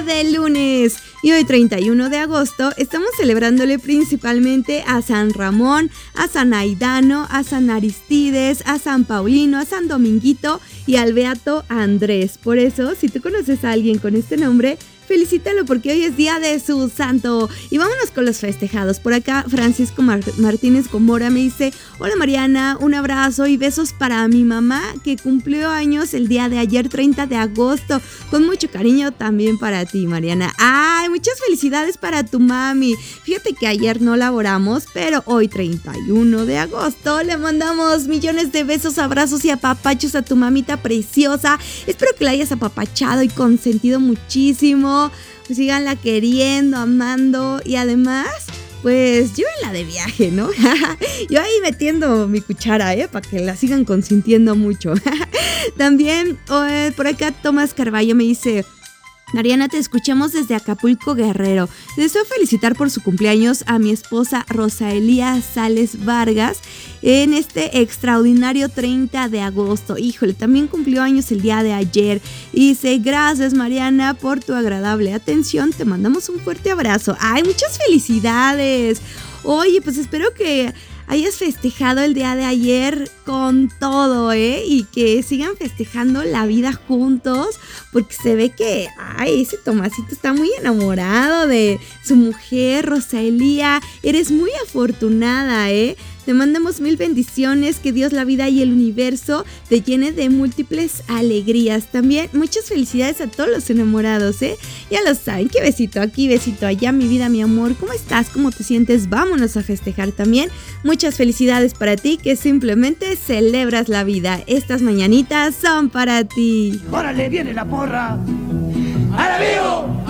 de lunes y hoy 31 de agosto estamos celebrándole principalmente a San Ramón, a San Aidano, a San Aristides, a San Paulino, a San Dominguito y al Beato Andrés. Por eso, si tú conoces a alguien con este nombre, felicítalo porque hoy es día de su santo. Y vámonos con los festejados. Por acá Francisco Martínez Comora me dice: hola Mariana, un abrazo y besos para mi mamá que cumplió años el día de ayer 30 de agosto. Con mucho cariño también para ti, Mariana. Ay, muchas felicidades para tu mami. Fíjate que ayer no laboramos, pero hoy 31 de agosto le mandamos millones de besos, abrazos y apapachos a tu mamita preciosa. Espero que la hayas apapachado y consentido muchísimo. Pues síganla queriendo, amando y además, pues llévenla de viaje, ¿no? Yo ahí metiendo mi cuchara, para que la sigan consintiendo mucho. También por acá Tomás Carballo me dice: Mariana, te escuchamos desde Acapulco, Guerrero. Deseo felicitar por su cumpleaños a mi esposa Rosaelía Sales Vargas en este extraordinario 30 de agosto. Híjole, también cumplió años el día de ayer. Y dice: gracias Mariana por tu agradable atención. Te mandamos un fuerte abrazo. ¡Ay, muchas felicidades! Oye, pues espero que hayas festejado el día de ayer con todo, y que sigan festejando la vida juntos, porque se ve que, ese Tomasito está muy enamorado de su mujer, Rosalía. Eres muy afortunada, Te mandamos mil bendiciones, que Dios, la vida y el universo te llene de múltiples alegrías. También muchas felicidades a todos los enamorados, Ya lo saben, que besito aquí, besito allá, mi vida, mi amor. ¿Cómo estás? ¿Cómo te sientes? Vámonos a festejar también. Muchas felicidades para ti, que simplemente celebras la vida. Estas mañanitas son para ti. ¡Órale, viene la porra!